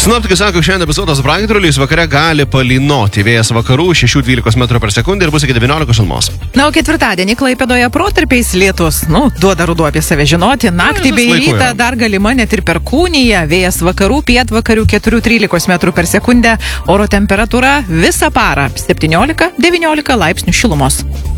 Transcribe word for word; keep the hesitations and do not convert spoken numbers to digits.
Sinoptikai sako, šiandien epizodas pragiedruliais vakare gali palynoti. Vėjas vakarų šešių dvylikos metrų per sekundę ir bus iki devyniolikos šilumos. Na, o ketvirtadienį Klaipėdoje protarpiais lietus. Nu, duoda ruduo apie save žinoti. Naktį bei rytą dar galima net ir perkūnija. Vėjas vakarų, pietvakarių keturių trylikos metrų per sekundę. Oro temperatūra visą parą septyniolika devyniolika laipsnių šilumos.